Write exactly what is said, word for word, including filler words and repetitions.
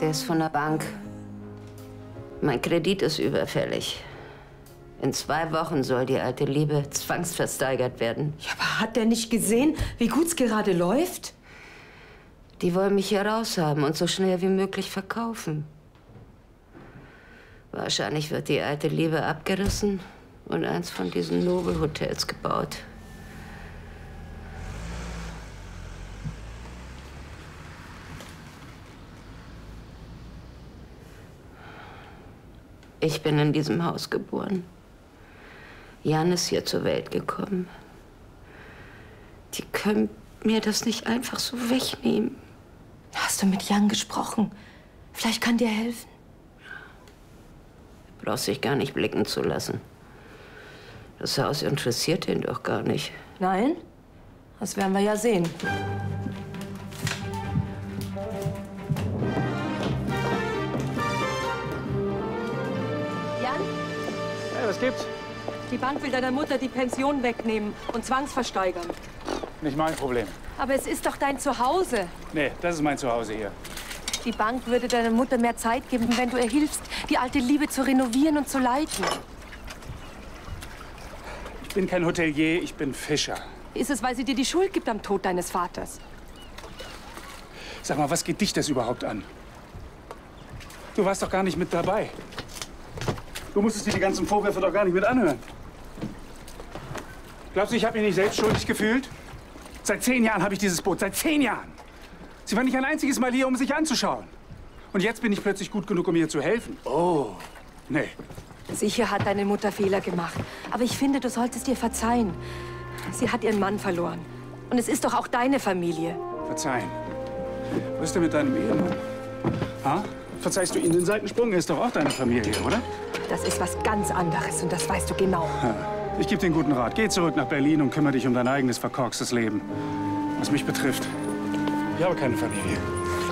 Der ist von der Bank. Mein Kredit ist überfällig. In zwei Wochen soll die alte Liebe zwangsversteigert werden. Ja, aber hat der nicht gesehen, wie gut es gerade läuft? Die wollen mich hier raushaben und so schnell wie möglich verkaufen. Wahrscheinlich wird die alte Liebe abgerissen und eins von diesen Nobelhotels gebaut. Ich bin in diesem Haus geboren. Jan ist hier zur Welt gekommen. Die können mir das nicht einfach so wegnehmen. Hast du mit Jan gesprochen? Vielleicht kann dir helfen. Du brauchst dich gar nicht blicken zu lassen. Das Haus interessiert ihn doch gar nicht. Nein? Das werden wir ja sehen. Jan? Hey, was gibt's? Die Bank will deiner Mutter die Pension wegnehmen und zwangsversteigern. Nicht mein Problem. Aber es ist doch dein Zuhause. Nee, das ist mein Zuhause hier. Die Bank würde deiner Mutter mehr Zeit geben, wenn du ihr hilfst, die alte Liebe zu renovieren und zu leiten. Ich bin kein Hotelier, ich bin Fischer. Ist es, weil sie dir die Schuld gibt am Tod deines Vaters? Sag mal, was geht dich das überhaupt an? Du warst doch gar nicht mit dabei. Du musstest dir die ganzen Vorwürfe doch gar nicht mit anhören. Glaubst du, ich habe mich nicht selbst schuldig gefühlt? Seit zehn Jahren habe ich dieses Boot, seit zehn Jahren. Sie war nicht ein einziges Mal hier, um sich anzuschauen. Und jetzt bin ich plötzlich gut genug, um ihr zu helfen. Oh, nee. Sicher hat deine Mutter Fehler gemacht. Aber ich finde, du solltest ihr verzeihen. Sie hat ihren Mann verloren. Und es ist doch auch deine Familie. Verzeihen. Was ist denn mit deinem Ehemann? Ha? Verzeihst du ihm den Seitensprung? Er ist doch auch deine Familie, oder? Das ist was ganz anderes und das weißt du genau. Ja. Ich gebe dir einen guten Rat. Geh zurück nach Berlin und kümmere dich um dein eigenes verkorkstes Leben. Was mich betrifft, ich habe keine Familie.